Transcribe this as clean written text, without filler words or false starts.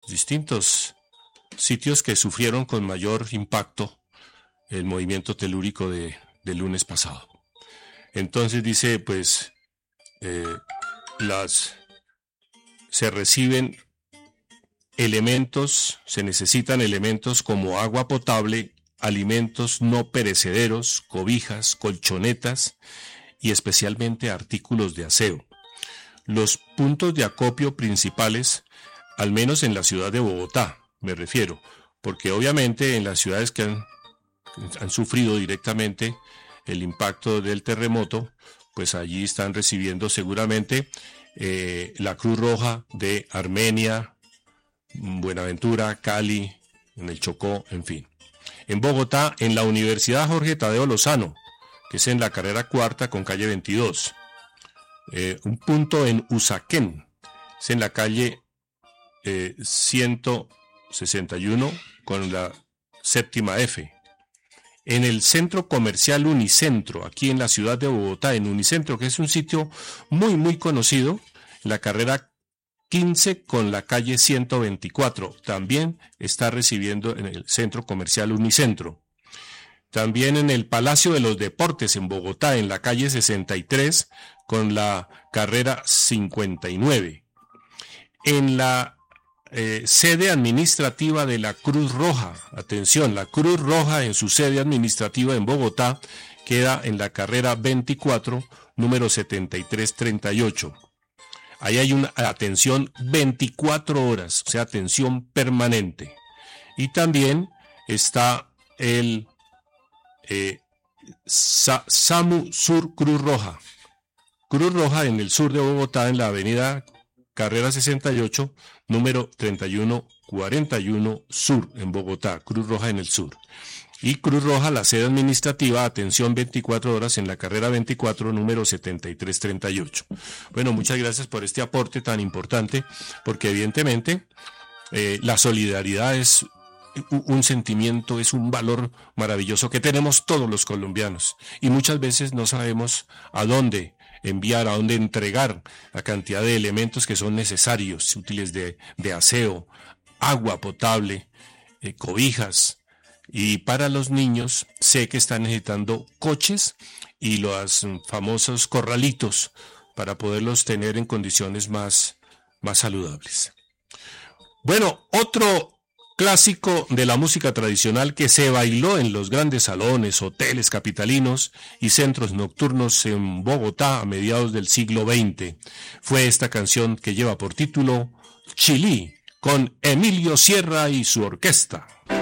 distintos sitios que sufrieron con mayor impacto el movimiento telúrico del lunes pasado. Entonces dice, pues, se reciben elementos, se necesitan elementos como agua potable, alimentos no perecederos, cobijas, colchonetas y especialmente artículos de aseo. Los puntos de acopio principales, al menos en la ciudad de Bogotá, me refiero, porque obviamente en las ciudades que han sufrido directamente el impacto del terremoto, pues allí están recibiendo seguramente la Cruz Roja de Armenia, Buenaventura, Cali, en el Chocó, en fin. En Bogotá, en la Universidad Jorge Tadeo Lozano, que es en la carrera cuarta con calle 22. Un punto en Usaquén, es en la calle 161 con la séptima F. En el centro comercial Unicentro, aquí en la ciudad de Bogotá, en Unicentro, que es un sitio muy, muy conocido, en la carrera 15 con la calle 124, también está recibiendo en el centro comercial Unicentro. También en el Palacio de los Deportes en Bogotá, en la calle 63 con la carrera 59. En la sede administrativa de la Cruz Roja, atención, la Cruz Roja en su sede administrativa en Bogotá queda en la carrera 24, número 7338. Ahí hay una atención 24 horas, o sea, atención permanente. Y también está el SAMU Sur Cruz Roja. Cruz Roja en el sur de Bogotá, en la avenida Carrera 68, número 3141 Sur, en Bogotá, Cruz Roja en el sur. Y Cruz Roja, la sede administrativa, atención 24 horas en la carrera 24, número 7338. Bueno, muchas gracias por este aporte tan importante, porque evidentemente la solidaridad es un sentimiento, es un valor maravilloso que tenemos todos los colombianos. Y muchas veces no sabemos a dónde enviar, a dónde entregar la cantidad de elementos que son necesarios, útiles de aseo, agua potable, cobijas. Y para los niños sé que están necesitando coches y los famosos corralitos para poderlos tener en condiciones más saludables. Bueno, otro clásico de la música tradicional que se bailó en los grandes salones, hoteles capitalinos y centros nocturnos en Bogotá a mediados del siglo XX. Fue esta canción que lleva por título Chilí, con Emilio Sierra y su orquesta.